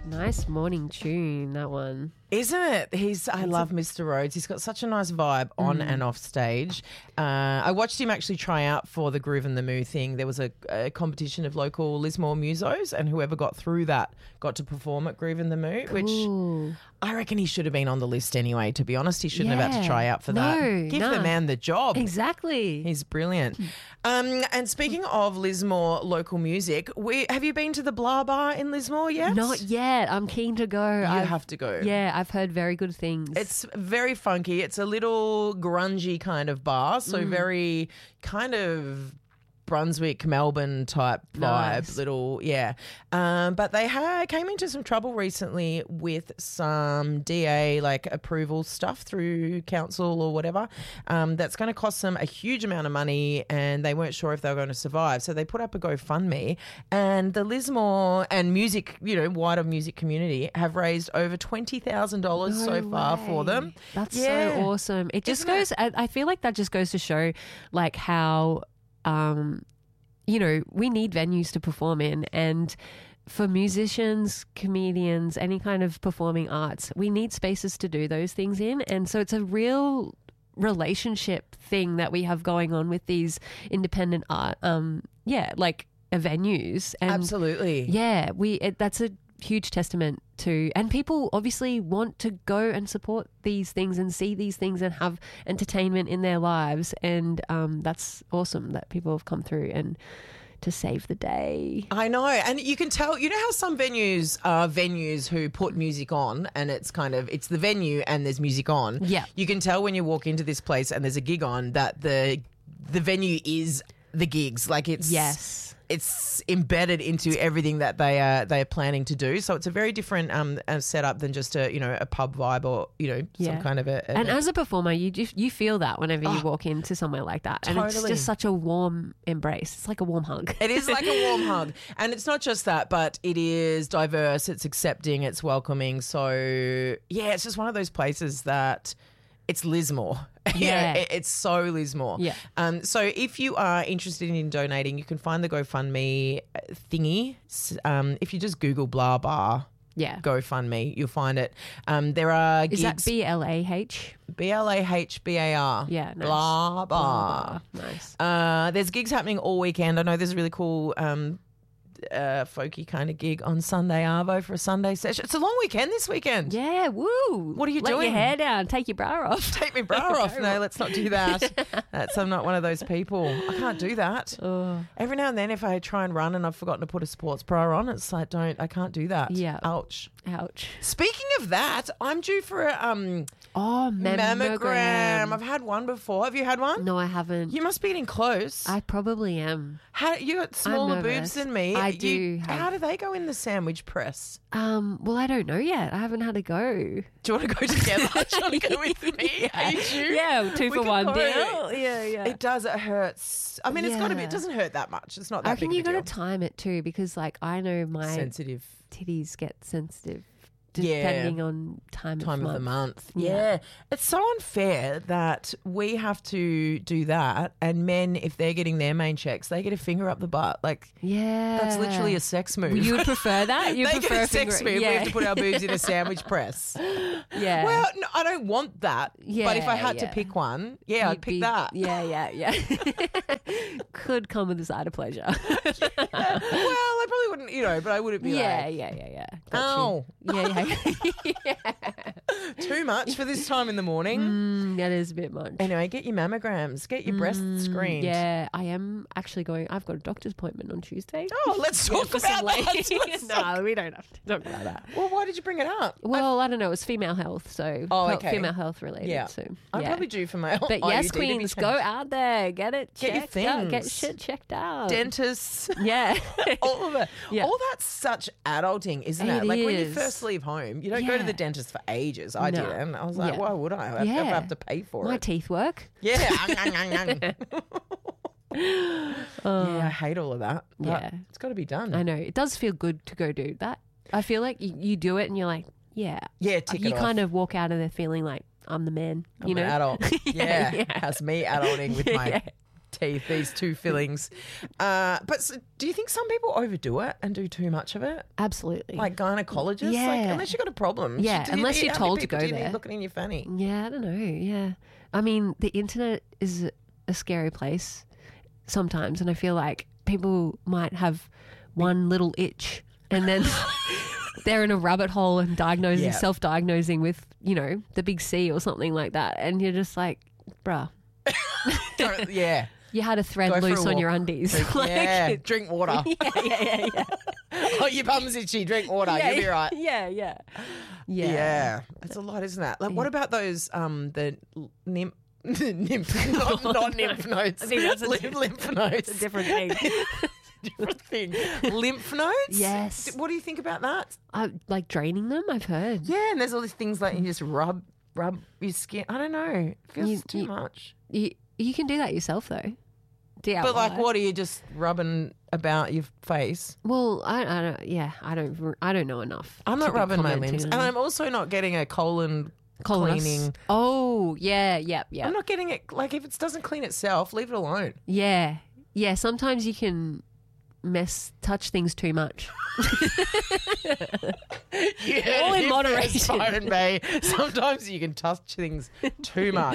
Nice morning tune, that one. Isn't it? I love Mr. Rhodes. He's got such a nice vibe on and off stage. I watched him actually try out for the Groove and the Moo thing. There was a competition of local Lismore musos, and whoever got through that got to perform at Groove and the Moo, which I reckon he should have been on the list anyway, to be honest. He shouldn't have had to try out for that. Give the man the job. Exactly. He's brilliant. And speaking of Lismore local music, have you been to the Blah Bar in Lismore yet? Not yet. I'm keen to go. You have to go. Yeah, I've heard very good things. It's very funky. It's a little grungy kind of bar, so very kind of Brunswick, Melbourne type vibe. Nice. But they came into some trouble recently with some DA approval stuff through council or whatever. That's going to cost them a huge amount of money, and they weren't sure if they were going to survive. So they put up a GoFundMe, and the Lismore and music, wider music community have raised over $20,000 so far for them. That's so awesome. It just goes. I feel like that just goes to show how. We need venues to perform in, and for musicians, comedians, any kind of performing arts, we need spaces to do those things in. And so it's a real relationship thing that we have going on with these independent art, venues. And absolutely. Yeah, that's a huge testament to, and people obviously want to go and support these things and see these things and have entertainment in their lives, and that's awesome that people have come through and to save the day. I know, and you can tell, how some venues are venues who put music on, and it's the venue and there's music on. Yeah, you can tell when you walk into this place and there's a gig on that the venue is the gigs. It's embedded into everything that they are planning to do. So it's a very different setup than just a pub vibe or some kind of a. And as a performer, you feel that whenever you walk into somewhere like that, and it's just such a warm embrace. It's like a warm hug. It is like a warm hug, and it's not just that, but it is diverse. It's accepting. It's welcoming. So it's just one of those places that. It's Lismore. Yeah. It's so Lismore. Yeah. So if you are interested in donating, you can find the GoFundMe thingy. If you just Google Blah Bar, GoFundMe, you'll find it. There are gigs. Is that BLAH? BLAHBAR. Yeah, nice. Blah Bar. Nice. There's gigs happening all weekend. I know there's a really cool folky kind of gig on Sunday Arvo for a Sunday session. It's a long weekend this weekend. Yeah, woo. What are you doing? doing? Let your hair down. Take your bra off. Take my bra off. No, let's not do that. I'm not one of those people. I can't do that. Every now and then if I try and run and I've forgotten to put a sports bra on, it's like, I can't do that. Yeah. Ouch. Speaking of that, I'm due for a mammogram. I've had one before. Have you had one? No, I haven't. You must be getting close. I probably am. You got smaller boobs than me. I do. How do they go in the sandwich press? Well, I don't know yet. I haven't had a go. Do you want to go together? Do you want to go with me? Are you due? Yeah, 2 for 1 deal. Yeah. It does. It hurts. I mean, it's got to be. It doesn't hurt that much. It's not that big of a deal. I reckon you got to time it too, because I know my sensitive titties get sensitive. Depending on time of the month. Yeah. It's so unfair that we have to do that, and men, if they're getting their main checks, they get a finger up the butt. That's literally a sex move. You would prefer that? They prefer get a sex move. Yeah. We have to put our boobs in a sandwich press. Yeah. Well, no, I don't want that. Yeah, but if I had to pick one, I'd pick that. Yeah. Could come with a side of pleasure. Well, I probably wouldn't, but I wouldn't be Yeah. Oh. Yeah. Too much for this time in the morning. That is a bit much. Anyway, get your mammograms. Get your breasts screened. Yeah, I am actually going. I've got a doctor's appointment on Tuesday. Oh, let's talk about that. No, we don't have to talk about that. Well, why did you bring it up? Well, I don't know. It's female health, so female health related. Yeah. So, I'm probably due for my But yes, queens, go out there, get it checked. Get your things. Out, get shit checked out. Dentists. Yeah. All of it. Yeah. All that's such adulting, isn't it? When you first leave home, you don't go to the dentist for ages. I didn't. I was like, why would I? I have to pay for it. My teeth work. Yeah. I hate all of that. But it's got to be done. I know. It does feel good to go do that. I feel like you do it and you're like, tick it kind off. of walk out of there feeling like I'm the man. I'm an adult. Yeah. That's me adulting with my teeth, these two fillings. Do you think some people overdo it and do too much of it? Absolutely. Like gynecologists? Yeah. Like, unless you've got a problem. Yeah, unless you're told to go there. Looking in your fanny. Yeah, I don't know. Yeah. I mean, the internet is a scary place sometimes, and I feel like people might have one little itch and then they're in a rabbit hole and self-diagnosing with, the big C or something like that. And you're just like, bruh. Yeah. You had a thread loose on your undies. Drink water. Yeah. Oh, your bum's itchy. Drink water. You'll be right. Yeah. That's a lot, isn't that? Like, what about those the nymph not nymph nodes. I think that's lymph nodes. a different thing. Different thing. Lymph nodes? Yes. What do you think about that? Like draining them, I've heard. Yeah, and there's all these things like you just rub your skin. I don't know. It feels too much. You can do that yourself though. DIY. But like, what are you just rubbing about your face? Well, I don't. Yeah, I don't know enough. I'm not rubbing my limbs, and I'm also not getting a colon cleaning. Oh, yeah. I'm not getting it. Like, if it doesn't clean itself, leave it alone. Yeah. Sometimes you can touch things too much. All in moderation. Byron Bay. Sometimes you can touch things too much.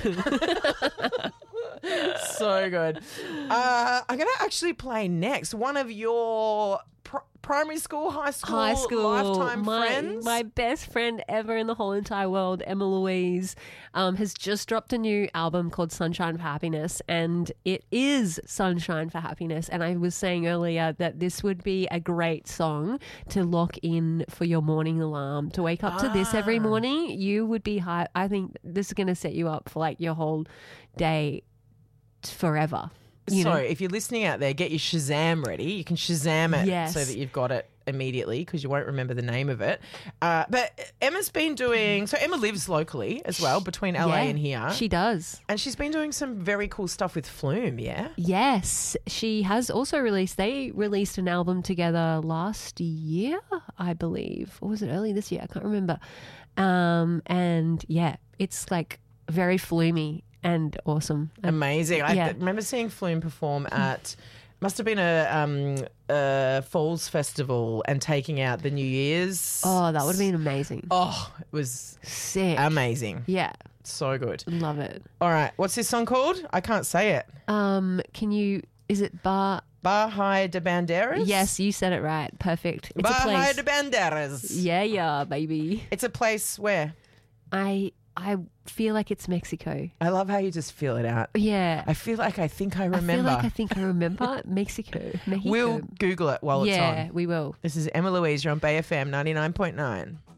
So good. I'm going to actually play next one of your primary school, high school, lifetime friends. My best friend ever in the whole entire world, Emma Louise, has just dropped a new album called Sunshine for Happiness, and it is Sunshine for Happiness. And I was saying earlier that this would be a great song to lock in for your morning alarm, to wake up to this every morning. You would be high. I think this is going to set you up for like your whole day forever. So if you're listening out there, get your Shazam ready. You can Shazam it so that you've got it immediately because you won't remember the name of it. But Emma's been doing... So Emma lives locally as well between LA and here. She does. And she's been doing some very cool stuff with Flume, yeah? Yes. She has also released... They released an album together last year, I believe. Or was it early this year? I can't remember. And yeah, it's like very flumey and awesome. Amazing. I remember seeing Flume perform at, must have been a Falls Festival and taking out the New Year's. Oh, that would have been amazing. Oh, it was sick. Amazing. Yeah. So good. Love it. All right. What's this song called? I can't say it. Is it Bahia de Bandeiras? Yes, you said it right. Perfect. It's Bahia de Bandeiras. Yeah, baby. It's a place where? I feel like it's Mexico. I love how you just feel it out. Yeah. I think I remember. Mexico. We'll Google it while it's on. Yeah, we will. This is Emma Louise. You're on Bay FM 99.9.